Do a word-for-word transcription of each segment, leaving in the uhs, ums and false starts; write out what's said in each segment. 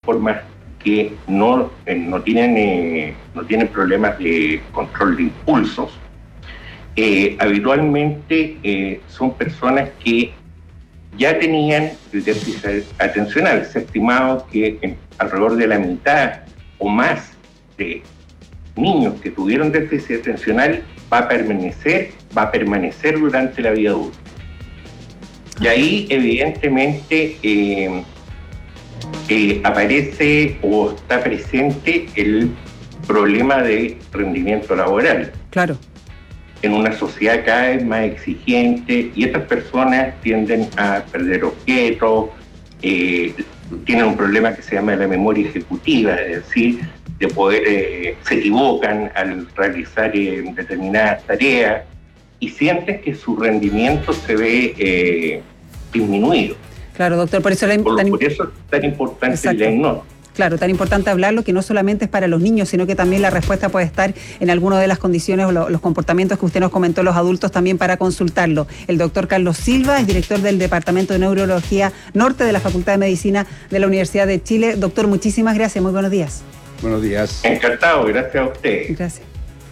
formas que no, eh, no, tienen, eh, no tienen problemas de control de impulsos, eh, habitualmente eh, son personas que ya tenían el déficit atencional. Se ha estimado que en, alrededor de la mitad o más de niños que tuvieron déficit atencional va a permanecer, va a permanecer durante la vida adulta. Y ahí, evidentemente, eh, eh, aparece o está presente el problema de rendimiento laboral. Claro. En una sociedad cada vez más exigente, y estas personas tienden a perder objetos, eh, tienen un problema que se llama la memoria ejecutiva, es decir, de poder, eh, se equivocan al realizar eh, determinadas tareas y sienten que su rendimiento se ve eh, disminuido. Claro, doctor, por eso, la, por, tan, por eso es tan importante exacto. el diagnóstico. Claro, tan importante hablarlo, que no solamente es para los niños, sino que también la respuesta puede estar en alguna de las condiciones o lo, los comportamientos que usted nos comentó, los adultos, también para consultarlo. El doctor Carlos Silva es director del Departamento de Neurología Norte de la Facultad de Medicina de la Universidad de Chile. Doctor, muchísimas gracias, muy buenos días. Buenos días. Encantado, gracias a usted. Gracias.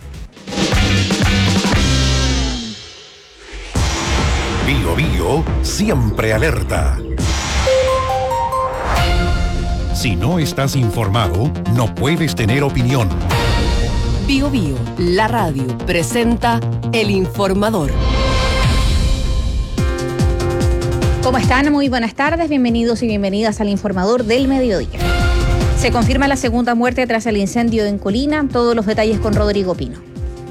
Bio Bio siempre alerta. Si no estás informado, no puedes tener opinión. Bio Bio, la radio, presenta El Informador. ¿Cómo están? Muy buenas tardes, bienvenidos y bienvenidas al Informador del Mediodía. Se confirma la segunda muerte tras el incendio en Colina. Todos los detalles con Rodrigo Pino.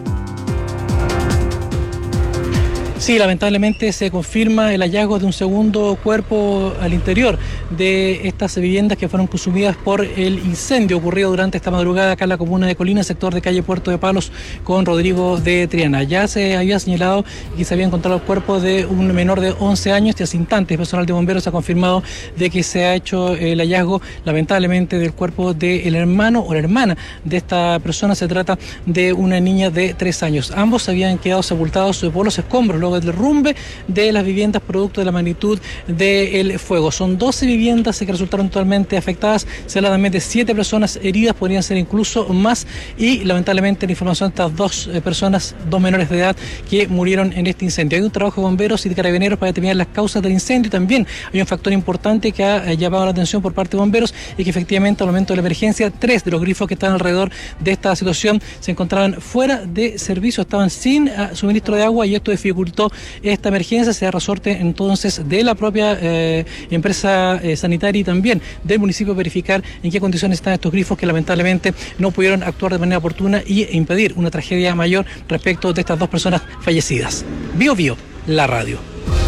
Sí, lamentablemente se confirma el hallazgo de un segundo cuerpo al interior de estas viviendas que fueron consumidas por el incendio ocurrido durante esta madrugada acá en la comuna de Colina, sector de calle Puerto de Palos, con Rodrigo de Triana. Ya se había señalado que se había encontrado el cuerpo de un menor de once años y hace instantes el personal de bomberos ha confirmado de que se ha hecho el hallazgo, lamentablemente, del cuerpo del hermano o la hermana de esta persona. Se trata de una niña de tres años. Ambos habían quedado sepultados por los escombros luego del derrumbe de las viviendas producto de la magnitud del fuego. Son doce viviendas que resultaron totalmente afectadas. Se habla también de siete personas heridas, podrían ser incluso más, y lamentablemente la información de estas dos eh, personas, dos menores de edad que murieron en este incendio. Hay un trabajo de bomberos y de carabineros para determinar las causas del incendio. También hay un factor importante que ha eh, llamado la atención por parte de bomberos, y que efectivamente al momento de la emergencia, tres de los grifos que están alrededor de esta situación se encontraban fuera de servicio, estaban sin uh, suministro de agua, y esto dificultó esta emergencia. Se da resorte entonces de la propia eh, empresa eh, sanitaria y también del municipio verificar en qué condiciones están estos grifos, que lamentablemente no pudieron actuar de manera oportuna y impedir una tragedia mayor respecto de estas dos personas fallecidas. Bio Bio, la radio.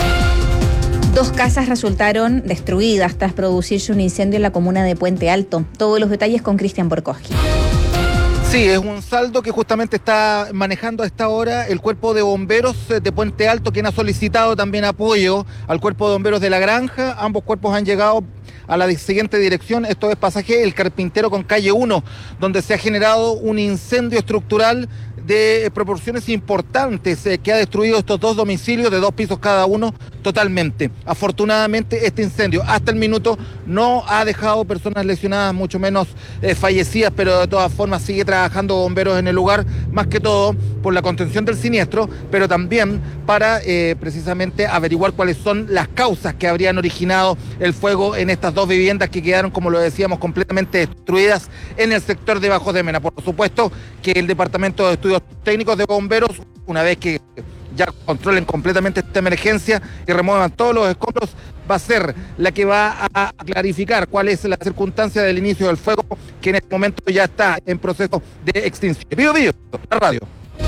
Dos casas resultaron destruidas tras producirse un incendio en la comuna de Puente Alto. Todos los detalles con Cristian Borkoski. Sí, es un saldo que justamente está manejando a esta hora el Cuerpo de Bomberos de Puente Alto, quien ha solicitado también apoyo al Cuerpo de Bomberos de La Granja. Ambos cuerpos han llegado a la siguiente dirección. Esto es pasaje El Carpintero con calle uno, donde se ha generado un incendio estructural de proporciones importantes eh, que ha destruido estos dos domicilios de dos pisos cada uno totalmente. Afortunadamente este incendio hasta el minuto no ha dejado personas lesionadas, mucho menos eh, fallecidas, pero de todas formas sigue trabajando bomberos en el lugar, más que todo por la contención del siniestro, pero también para eh, precisamente averiguar cuáles son las causas que habrían originado el fuego en estas dos viviendas que quedaron, como lo decíamos, completamente destruidas en el sector de Bajos de Mena. Por supuesto que el Departamento de Estudios Técnicos de Bomberos, una vez que ya controlen completamente esta emergencia y remuevan todos los escombros, va a ser la que va a clarificar cuál es la circunstancia del inicio del fuego, que en este momento ya está en proceso de extinción. Bio Bio, la radio.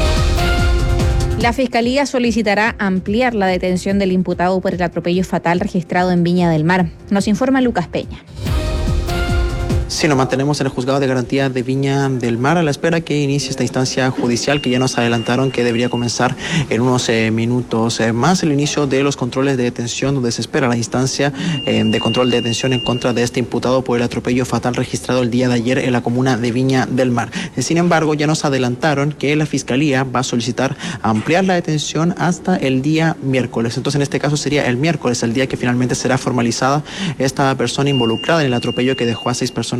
La Fiscalía solicitará ampliar la detención del imputado por el atropello fatal registrado en Viña del Mar. Nos informa Lucas Peña. Sí, nos mantenemos en el juzgado de garantía de Viña del Mar a la espera que inicie esta instancia judicial, que ya nos adelantaron que debería comenzar en unos eh, minutos eh, más, el inicio de los controles de detención, donde se espera la instancia eh, de control de detención en contra de este imputado por el atropello fatal registrado el día de ayer en la comuna de Viña del Mar. Eh, sin embargo, ya nos adelantaron que la Fiscalía va a solicitar ampliar la detención hasta el día miércoles. Entonces, en este caso sería el miércoles, el día que finalmente será formalizada esta persona involucrada en el atropello que dejó a seis personas